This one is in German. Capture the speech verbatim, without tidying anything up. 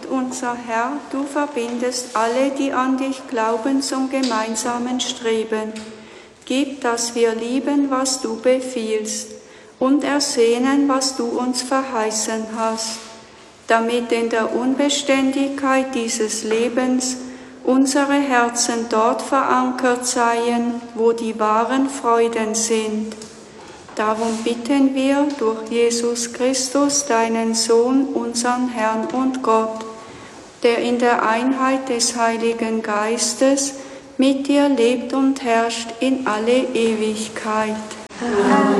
unser Herr, du verbindest alle, die an dich glauben, zum gemeinsamen Streben. Gib, dass wir lieben, was du befiehlst, und ersehnen, was du uns verheißen hast, damit in der Unbeständigkeit dieses Lebens unsere Herzen dort verankert seien, wo die wahren Freuden sind. Darum bitten wir durch Jesus Christus, deinen Sohn, unseren Herrn und Gott, der in der Einheit des Heiligen Geistes mit dir lebt und herrscht in alle Ewigkeit. Amen.